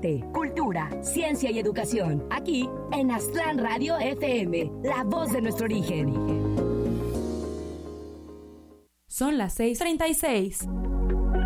arte, cultura, ciencia y educación. Aquí en Aztlán Radio FM, la voz de nuestro origen. Son las 6:36.